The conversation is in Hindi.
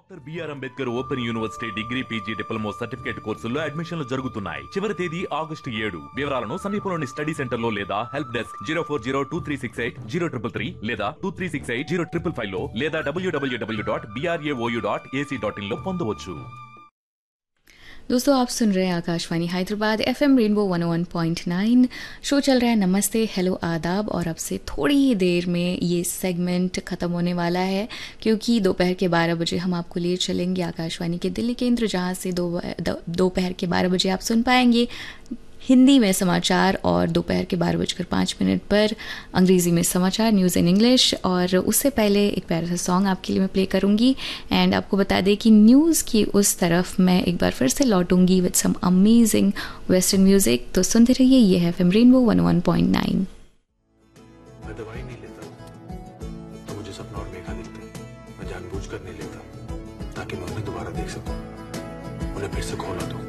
Doctor BR Ambedkar open university degree PG diploma certificate కోర్సుల్లో అడ్మిషన్లు జరుగుతున్నాయి. చివరి తేదీ August 7. వివరాలను సమీపంలోని స్టడీ సెంటర్ లో లేదా హెల్ప్ డెస్క్ 04023680333 లేదా 23680555 లో లేదా www.brao.ac.in లో పొందవచ్చు. दोस्तों आप सुन रहे हैं Akashvani Hyderabad FM rainbow 101.9. Show चल रहा है नमस्ते हेलो आदाब और अब से थोड़ी ही देर में ये सेगमेंट ख़त्म होने वाला है क्योंकि दोपहर के 12 बजे हम आपको लिए चलेंगे आकाशवाणी के दिल्ली केंद्र, जहाँ से दोपहर के 12 बजे आप सुन पाएंगे हिंदी में समाचार और दोपहर के 12:05 पर अंग्रेज़ी में समाचार न्यूज़ इन इंग्लिश. और उससे पहले एक प्यारा सा सॉन्ग आपके लिए मैं प्ले करूँगी एंड आपको बता दें कि न्यूज़ की उस तरफ मैं एक बार फिर से लौटूंगी with some amazing western music. तो सुनते रहिए, ये है FM रेनबो 101.9. मैं दवाई नहीं लेता तो मुझे सपना और मेघा दिखते. मैं जानबूझकर नहीं लेता ताकि मैं उन्हें दोबारा देख सकूं, उन्हें फिर से खोला दूं.